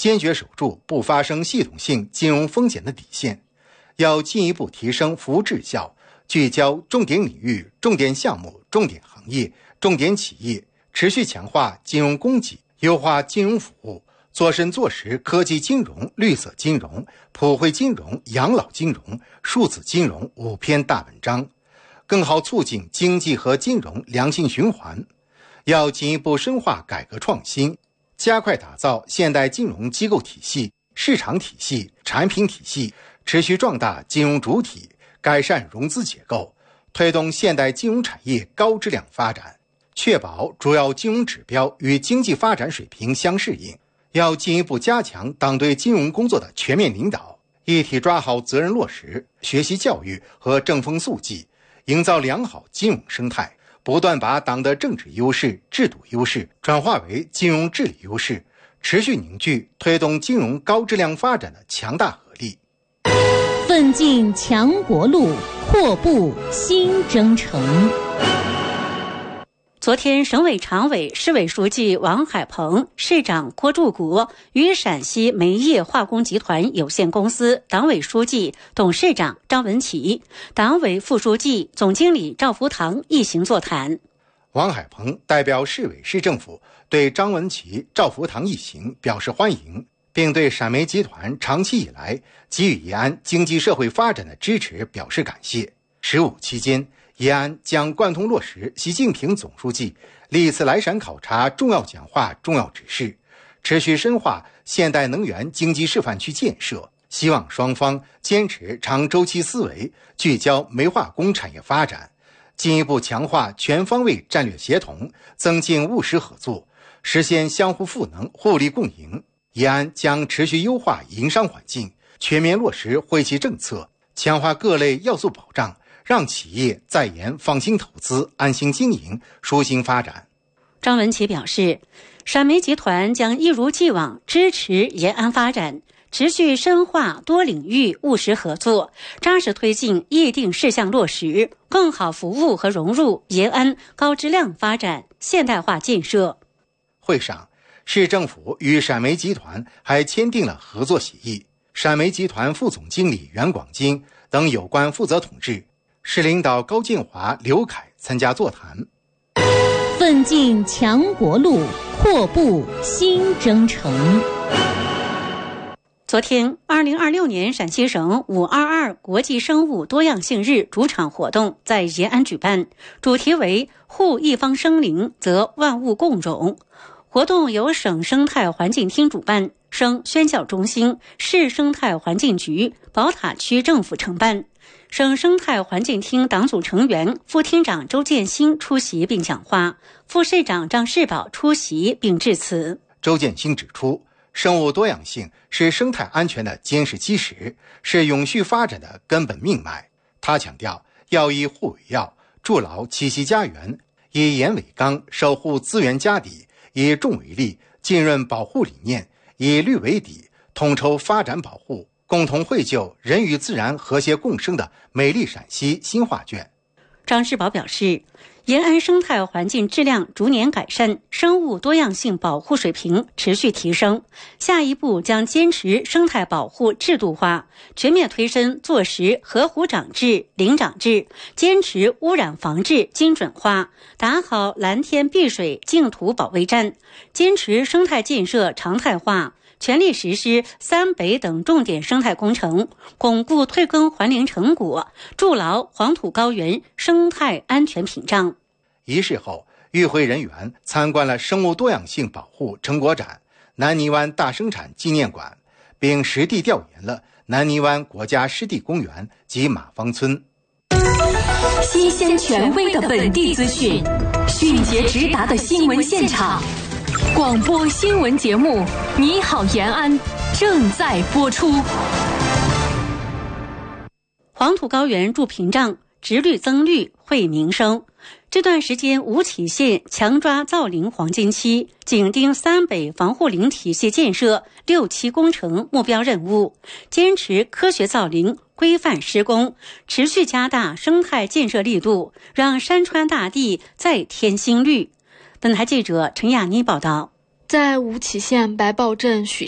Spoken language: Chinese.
坚决守住不发生系统性金融风险的底线，要进一步提升服务质效，聚焦重点领域、重点项目、重点行业、重点企业，持续强化金融供给，优化金融服务，做深做实科技金融、绿色金融、普惠金融、养老金融、数字金融5篇大文章，更好促进经济和金融良性循环。要进一步深化改革创新，加快打造现代金融机构体系、市场体系、产品体系，持续壮大金融主体，改善融资结构，推动现代金融产业高质量发展，确保主要金融指标与经济发展水平相适应。要进一步加强党对金融工作的全面领导，一体抓好责任落实、学习教育和正风肃纪，营造良好金融生态，不断把党的政治优势、制度优势转化为金融治理优势，持续凝聚推动金融高质量发展的强大合力。 奋进强国路，阔步新征程。昨天，省委常委、市委书记王海鹏、市长郭柱国与陕西煤业化工集团有限公司党委书记、董事长张文琪、党委副书记、总经理赵福堂一行座谈。 王海鹏代表市委市政府对张文琪、赵福堂一行表示欢迎，并对陕煤集团长期以来给予延安经济社会发展的支持表示感谢。15期间，延安将贯通落实习近平总书记历次来陕考察重要讲话重要指示，持续深化现代能源经济示范区建设，希望双方坚持长周期思维，聚焦煤化工产业发展，进一步强化全方位战略协同，增进务实合作，实现相互赋能、互利共赢。延安将持续优化营商环境，全面落实惠企政策，强化各类要素保障，让企业在延放心投资、安心经营、舒心发展。 张文琪表示，陕煤集团将一如既往支持延安发展，持续深化多领域务实合作，扎实推进议定事项落实，更好服务和融入延安高质量发展现代化建设。 会上，市政府与陕煤集团还签订了合作协议，陕煤集团副总经理袁广金等有关负责同志，市领导高建华、刘凯参加座谈。 奋进强国路，阔步新征程。昨天，2026年陕西省522国际生物多样性日主场活动在延安举办，主题为护一方生灵，则万物共荣。活动由省生态环境厅主办，省宣教中心、市生态环境局、宝塔区政府承办。省生态环境厅党组成员、副厅长周建新出席并讲话，副市长张世宝出席并致辞。 周建新指出，生物多样性是生态安全的坚实基石，是永续发展的根本命脉。他强调，要以护为要，筑牢栖息家园，以盐为纲，守护资源家底，以种为力，浸润保护理念，以绿为底，统筹发展保护，共同绘就人与自然和谐共生的美丽陕西新画卷。 张世宝表示，延安生态环境质量逐年改善，生物多样性保护水平持续提升。下一步将坚持生态保护制度化，全面推深坐实河湖长制、林长制，坚持污染防治精准化，打好蓝天碧水净土保卫战，坚持生态建设常态化，全力实施三北等重点生态工程，巩固退耕还林成果，筑牢黄土高原生态安全屏障。 仪式后，与会人员参观了生物多样性保护成果展、南泥湾大生产纪念馆，并实地调研了南泥湾国家湿地公园及马坊村。 新鲜权威的本地资讯，迅捷直达的新闻现场，广播新闻节目《你好延安》正在播出。 黄土高原筑屏障，植绿增绿惠民生。这段时间，吴起县强抓造林黄金期，紧盯三北防护林体系建设6期工程目标任务，坚持科学造林、规范施工，持续加大生态建设力度，让山川大地再添新绿。本台记者陈雅妮报道。 在吴起县白豹镇许